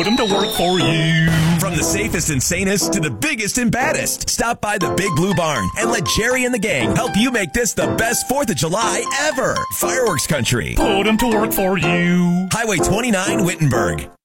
Put them to work for you. From the safest and sanest to the biggest and baddest, stop by the Big Blue Barn and let Jerry and the gang help you make this the best 4th of July ever. Fireworks Country. Put them to work for you. Highway 29, Wittenberg.